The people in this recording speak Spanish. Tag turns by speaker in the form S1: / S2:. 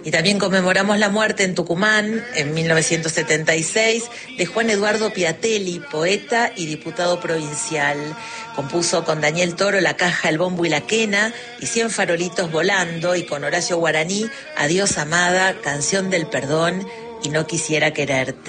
S1: Y también conmemoramos la muerte en Tucumán, en 1976, de Juan Eduardo Piatelli, poeta y diputado provincial. Compuso con Daniel Toro La Caja, el Bombo y la Quena y 100 farolitos volando, y con Horacio Guaraní Adiós Amada, Canción del Perdón y No Quisiera Quererte.